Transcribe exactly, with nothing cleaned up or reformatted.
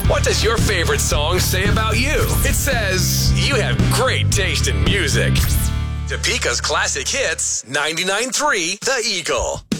What does your favorite song say about you? It says you have great taste in music. Topeka's Classic Hits, ninety-nine point three The Eagle.